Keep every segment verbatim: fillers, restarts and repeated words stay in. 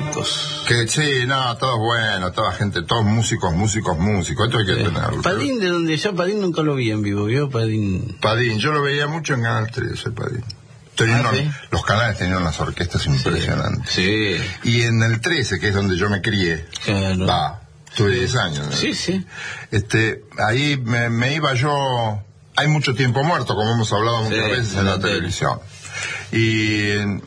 talentos. Que sí, no, todos buenos, toda gente, todos músicos, músicos, músicos. Esto hay que Sí. tenerlo. Padín, de donde yo Padín nunca lo vi en vivo, ¿vio? Padín. Padín, yo lo veía mucho en Canal trece, Padín. Tenían, ¿Ah, sí? Los canales tenían unas orquestas impresionantes. Sí. Y en el trece, que es donde yo me crié, Claro. va, tuve diez años, ¿no? Sí, sí. Este, ahí me, me iba yo. Hay mucho tiempo muerto, como hemos hablado muchas Sí, veces en en la la tele. televisión. Y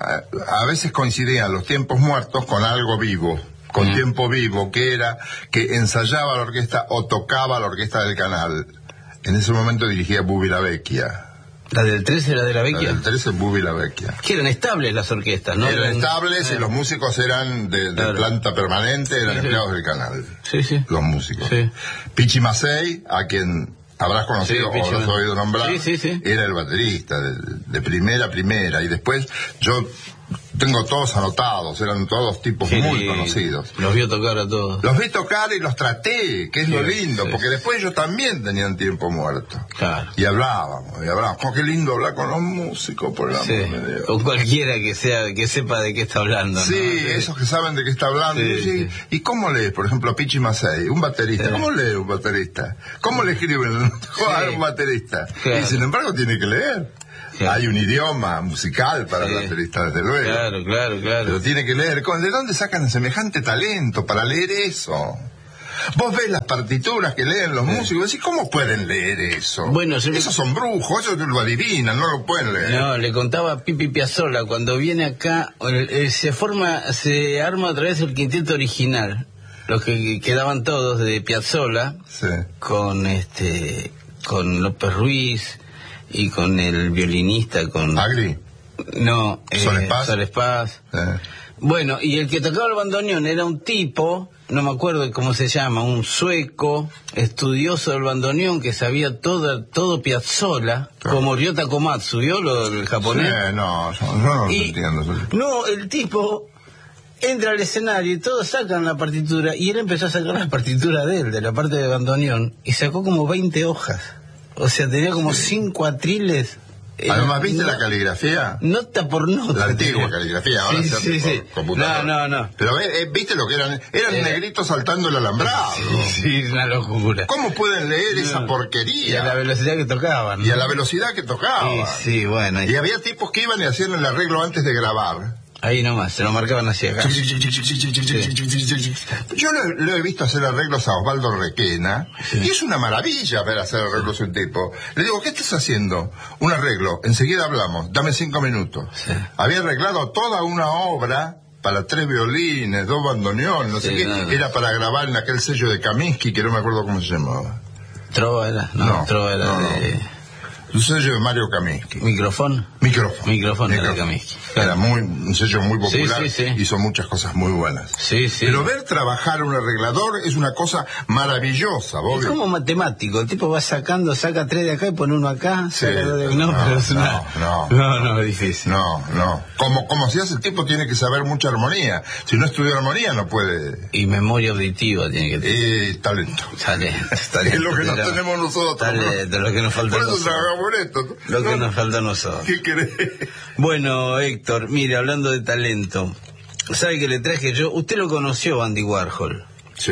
a, a veces coincidían los tiempos muertos con algo vivo, con Mm. tiempo vivo, que era que ensayaba la orquesta o tocaba la orquesta del canal. En ese momento dirigía Bubi la Vecchia. La del trece era de la La Vecchia. del trece, Bubi la Vecchia. Que eran estables las orquestas, ¿no? Eran estables eh. y los músicos eran de, de Claro. planta permanente, eran Sí, sí. empleados del canal. Sí, sí. Los músicos. Sí. Pichi Macei, a quien habrás conocido Sí, o Pichi habrás Macei. oído nombrar, Sí, sí, sí. era el baterista de, de primera a primera. Y después yo tengo todos anotados, eran todos tipos Sí, muy conocidos. Los vio tocar a todos. Los vi tocar y los traté, que es Sí, lo lindo, sí. porque después ellos también tenían tiempo muerto. Claro. Y hablábamos, y hablábamos. Oh, qué lindo hablar con los músicos, por el amor Sí. de Dios. Con cualquiera que sea, que sepa de qué está hablando, ¿no? Sí, esos que saben de qué está hablando. Sí, Y, sí, sí. ¿y cómo lees, por ejemplo, a Pichi Macei, un baterista? Sí. ¿Cómo lee un baterista? ¿Cómo le escriben a un baterista? Claro. Y sin embargo tiene que leer. Claro. Hay un idioma musical para Sí. el baterista, desde luego. Claro, claro, claro. Pero tiene que leer. ¿De dónde sacan semejante talento para leer eso? Vos ves las partituras que leen los Sí. músicos y decís, ¿cómo pueden leer eso? Bueno, se me- Esos son brujos, ellos lo adivinan, no lo pueden leer. No, le contaba a Pipi Piazzolla, cuando viene acá, el- el- se forma, se arma otra vez el quinteto original, los que quedaban todos de Piazzolla, Sí. con este, con López Ruiz, y con el violinista, con... Agri. No, eh, Soles Paz. Soles Paz. Eh. Bueno, y el que tocaba el bandoneón era un tipo, no me acuerdo cómo se llama, un sueco, estudioso del bandoneón, que sabía todo, todo Piazzolla, Claro. como Ryota Komatsu, ¿vio lo del japonés? Sí, no, yo, yo no lo Y- entiendo. No, el tipo entra al escenario y todos sacan la partitura, y él empezó a sacar la partitura de él, de la parte de bandoneón, y sacó como veinte hojas. O sea, tenía como cinco atriles. Eh, Además, ¿viste no- la caligrafía? Nota por nota. La antigua tenía. caligrafía, ahora Sí, se hace sí, por sí. computadora. No, no, no. Pero eh, ¿viste lo que eran? Eran Era- negritos saltando el alambrado. Sí, sí, una locura. ¿Cómo pueden leer esa No. porquería? Y a la velocidad que tocaban. Y a la velocidad que tocaba. Sí, sí, bueno. Y había tipos que iban y hacían el arreglo antes de grabar. Ahí nomás, se lo marcaban hacia acá. Yo le, le he visto hacer arreglos a Osvaldo Requena, Sí. y es una maravilla ver hacer arreglos a un tipo. Le digo, ¿qué estás haciendo? Un arreglo, enseguida hablamos, dame cinco minutos. Sí. Había arreglado toda una obra para tres violines, dos bandoneones, no sé Sí, qué, nada. era para grabar en aquel sello de Kaminsky, que no me acuerdo cómo se llamaba. Trova era, no, No, Trova era no, no. de... Un sello de Mario Kaminsky. ¿Micrófono? Micrófono. Micrófono era de Kaminsky. Era muy, un sello muy popular, Sí, sí, sí. hizo muchas cosas muy buenas. Sí, sí. Pero ver trabajar un arreglador es una cosa maravillosa, Es Bobby. como matemático, el tipo va sacando, saca tres de acá y pone uno acá, Sí, saca dos de... No, no, pero es una... no, no. no, no, es difícil. No, no. Como, como si hace el tipo tiene que saber mucha armonía. Si no estudia armonía no puede. Y memoria auditiva tiene que tener. Eh, talento. Talento, Es talento. lo que no Pero- tenemos nosotros. Talento, lo que nos falta Por a eso nosotros. trabajamos en esto. Lo que No, nos falta a nosotros. ¿Qué querés? Bueno, Héctor, mire, hablando de talento, ¿sabe que le traje yo? Usted lo conoció, Andy Warhol. Sí.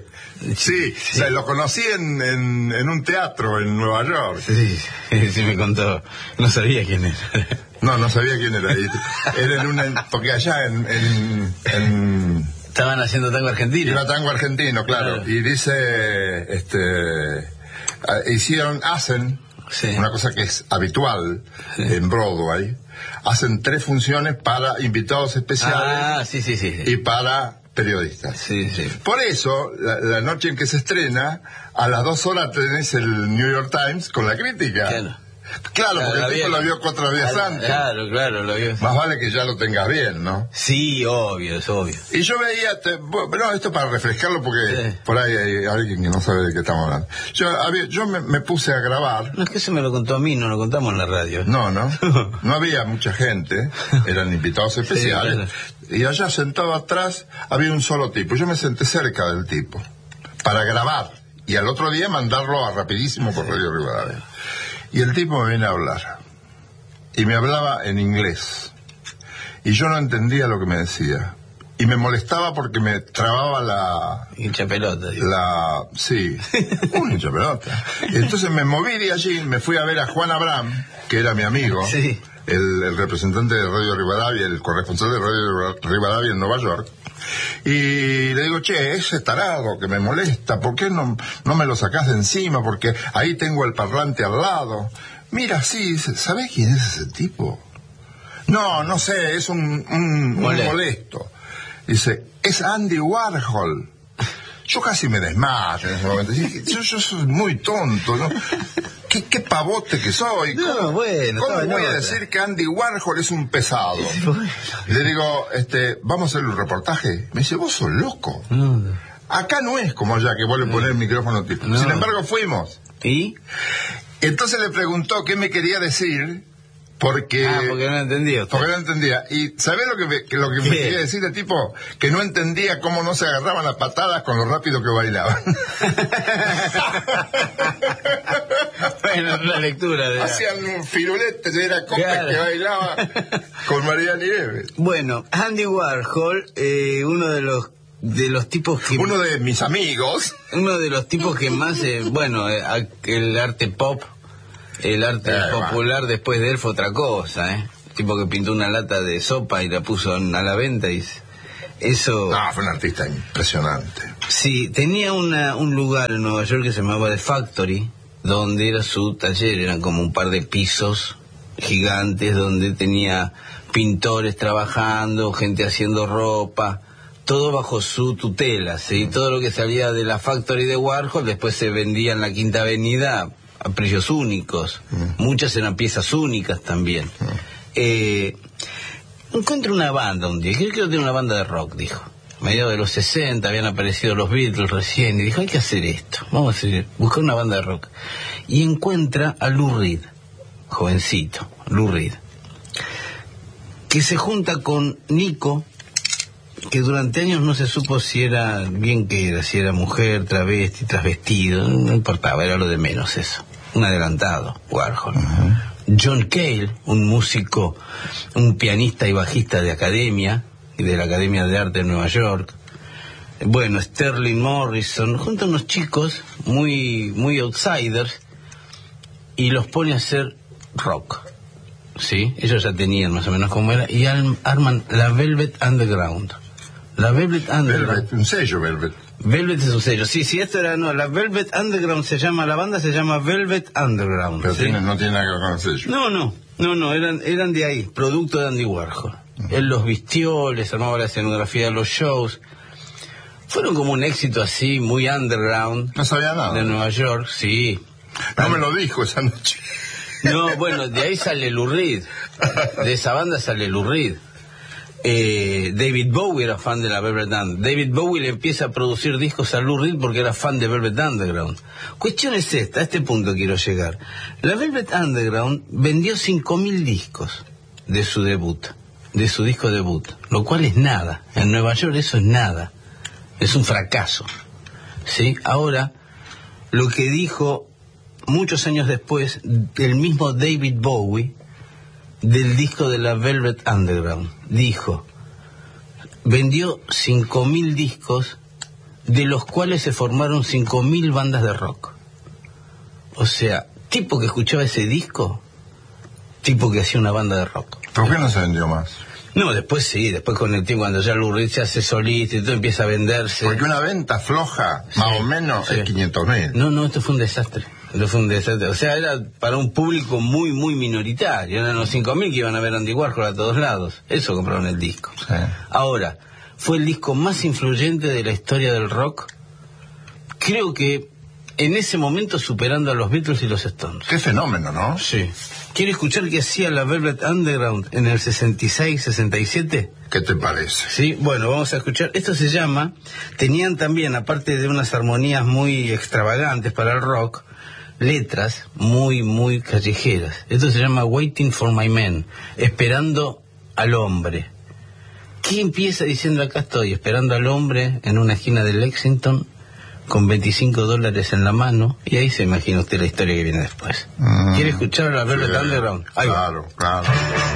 Sí, o sea, lo conocí en, en, en un teatro en Nueva York. Sí, sí, sí me contó. No sabía quién era. No, no sabía quién era. Y era en una, porque allá en, en, en Estaban haciendo tango argentino. era tango argentino, claro. Claro. Y dice, este, ah, hicieron, hacen Sí. una cosa que es habitual Sí. en Broadway, hacen tres funciones para invitados especiales Ah, sí, sí, sí. y para periodistas. Sí, sí. Por eso, la, la noche en que se estrena, a las dos horas tenés el New York Times con la crítica. Claro. Claro, porque La el tipo había- lo vio cuatro días antes. Claro, claro, lo vio. Más vale que ya lo tengas bien, ¿no? Sí, obvio, es obvio. Y yo veía, te- bueno, esto para refrescarlo porque Sí. por ahí hay alguien que no sabe de qué estamos hablando. Yo, había- yo me, me puse a grabar. No es que eso me lo contó a mí, no lo contamos en la radio. No, no, no había mucha gente, eran invitados especiales. Y allá sentado atrás había un solo tipo. Yo me senté cerca del tipo para grabar y al otro día mandarlo a rapidísimo por Radio Rivadavia. Y el tipo me viene a hablar. Y me hablaba en inglés. Y yo no entendía lo que me decía. y me molestaba porque me trababa la... Hincha pelota. Digo. La... Sí, un hincha pelota. Entonces me moví de allí, me fui a ver a Juan Abraham, que era mi amigo, sí. el, el representante de Radio Rivadavia, el corresponsal de Radio Rivadavia en Nueva York. Y le digo, che, ese tarado que me molesta, ¿por qué no, no me lo sacás de encima? Porque ahí tengo el parlante al lado. Mira, sí, ¿sabés quién es ese tipo? No, no sé, es un, un, un molesto. Dice, es Andy Warhol. Yo casi me desmayo en ese momento. Yo, yo soy muy tonto, ¿no? ¿Qué, qué pavote que soy? ¿Cómo, no, bueno, ¿cómo voy a decir que Andy Warhol es un pesado? Bueno. Le digo, este, vamos a hacer un reportaje. Me dice, vos sos loco. No. Acá no es como allá, que vos le ponés el micrófono tipo. No. Sin embargo, fuimos. ¿Y? Entonces le preguntó qué me quería decir. Porque, ah, porque no entendía. Porque no entendía. ¿Y sabés lo que me, que lo que me quería decir el tipo? Que no entendía cómo no se agarraban a patadas con lo rápido que bailaban. Bueno, la lectura de... Hacían un firulete, era Copa claro. que bailaba con María Nieves. Bueno, Andy Warhol, eh, uno de los de los tipos que... Uno de mis amigos. Uno de los tipos que más, eh, bueno, eh, el arte pop... El arte eh, popular bueno. después de él fue otra cosa, ¿eh? Tipo que pintó una lata de sopa y la puso a la venta y eso... No, fue un artista impresionante. Sí, tenía una, un lugar en Nueva York que se llamaba The Factory, donde era su taller, eran como un par de pisos gigantes donde tenía pintores trabajando, gente haciendo ropa, todo bajo su tutela, ¿sí? Todo lo que salía de la Factory de Warhol después se vendía en la Quinta Avenida a precios únicos, mm. muchas eran piezas únicas también. Mm. Eh, encuentro una banda un día, creo que era una banda de rock, dijo. A mediados de los sesenta habían aparecido los Beatles recién, y dijo, hay que hacer esto, vamos a hacer, buscar una banda de rock. Y encuentra a Lou Reed, jovencito, Lou Reed, que se junta con Nico, que durante años no se supo si era bien que era, si era mujer, travesti, trasvestido, no importaba, era lo de menos eso. Un adelantado, Warhol. Uh-huh. John Cale, un músico, un pianista y bajista de academia, de la Academia de Arte de Nueva York. Bueno, Sterling Morrison, junto a unos chicos muy, muy outsiders, y los pone a hacer rock. ¿Sí? Ellos ya tenían más o menos como era, y arman la Velvet Underground. La Velvet Underground. Velvet, un sello Velvet. Velvet es un sello, sí, sí, esto era, no, la Velvet Underground se llama, la banda se llama Velvet Underground. Pero ¿sí? tiene, no tiene nada que ver con el sello. No, no, no, no, eran, eran de ahí, producto de Andy Warhol. Uh-huh. Él los vistió, les armaba la escenografía de los shows. Fueron como un éxito así, muy underground. No sabía nada. De Nueva York, sí. No me lo dijo esa noche. No, bueno, de ahí sale Lou Reed. De esa banda sale Lou Reed. Eh, David Bowie era fan de la Velvet Underground. David Bowie le empieza a producir discos a Lou Reed porque era fan de Velvet Underground. Cuestión es esta, a este punto quiero llegar. La Velvet Underground vendió cinco mil discos de su debut, de su disco debut, lo cual es nada. En Nueva York eso es nada. Es un fracaso. ¿Sí? Ahora, lo que dijo muchos años después el mismo David Bowie del disco de la Velvet Underground, dijo, vendió cinco mil discos, de los cuales se formaron cinco mil bandas de rock. O sea, tipo que escuchaba ese disco, tipo que hacía una banda de rock. ¿Por qué no se vendió más? No, después sí, después con el tiempo, cuando ya Lou Reed se hace solista y todo empieza a venderse. Porque una venta floja, sí, más o menos, sí, es quinientos mil. No, no, esto fue un desastre. Esto fue un desastre. O sea, era para un público muy, muy minoritario. Eran los cinco mil que iban a ver Andy Warhol a todos lados. Eso compraron el disco. Sí. Ahora, fue el disco más influyente de la historia del rock. Creo que en ese momento superando a los Beatles y los Stones. Qué fenómeno, ¿no? Sí. ¿Quiere escuchar qué hacía la Velvet Underground en el sesenta y seis, sesenta y siete? ¿Qué te parece? Sí, bueno, vamos a escuchar. Esto se llama, tenían también, aparte de unas armonías muy extravagantes para el rock, letras muy, muy callejeras. Esto se llama Waiting for My Man, esperando al hombre. ¿Qué empieza diciendo acá estoy? Esperando al hombre en una esquina de Lexington, con veinticinco dólares en la mano, y ahí se imagina usted la historia que viene después. Mm, ¿quiere escuchar a la Velvet sí, Underground? Ahí claro, va. Claro.